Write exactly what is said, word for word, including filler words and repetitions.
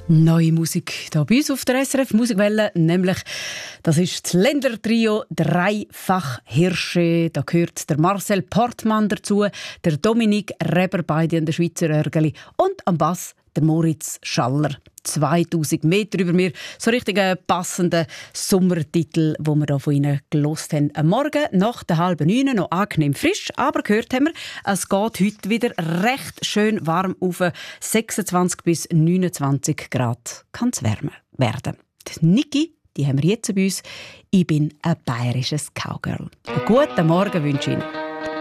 Neue Musik hier bei uns auf der S R F Musikwelle, nämlich das ist das Ländler-Trio «Dreifach Hirsche». Da gehört der Marcel Portmann dazu, der Dominik Reber, beide an der Schweizer Örgeli, und am Bass der Moritz Schaller. zweitausend Meter über mir, so richtig ein passender Sommertitel, wo wir hier von Ihnen gehört haben. Am Morgen nach der halben neun noch angenehm frisch, aber gehört haben wir, es geht heute wieder recht schön warm auf sechsundzwanzig bis neunundzwanzig Grad kann es wärmer werden. Die Niki, die haben wir jetzt bei uns. Ich bin ein bayerisches Cowgirl. Einen guten Morgen wünsche ich Ihnen.